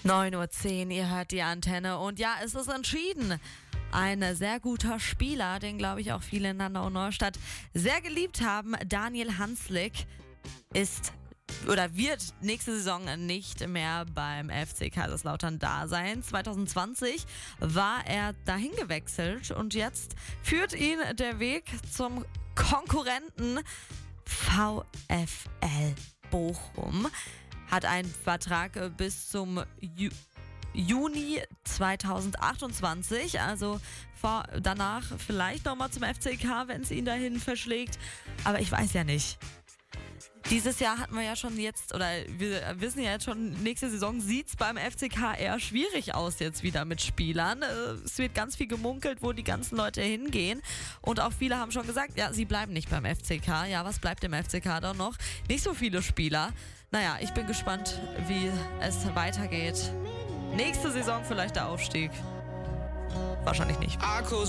9:10 Uhr, ihr hört die Antenne und ja, es ist entschieden. Ein sehr guter Spieler, den glaube ich auch viele in Landau und Neustadt sehr geliebt haben. Daniel Hanslik ist oder wird nächste Saison nicht mehr beim FC Kaiserslautern da sein. 2020 war er dahin gewechselt und jetzt führt ihn der Weg zum Konkurrenten VfL Bochum. Hat einen Vertrag bis zum Juni 2028, also danach vielleicht nochmal zum FCK, wenn es ihn dahin verschlägt, aber ich weiß ja nicht. Dieses Jahr hatten wir ja schon jetzt, oder wir wissen ja jetzt schon, nächste Saison sieht es beim FCK eher schwierig aus jetzt wieder mit Spielern. Es wird ganz viel gemunkelt, wo die ganzen Leute hingehen. Und auch viele haben schon gesagt, ja, sie bleiben nicht beim FCK. Ja, was bleibt im FCK da noch? Nicht so viele Spieler. Naja, ich bin gespannt, wie es weitergeht. Nächste Saison vielleicht der Aufstieg. Wahrscheinlich nicht.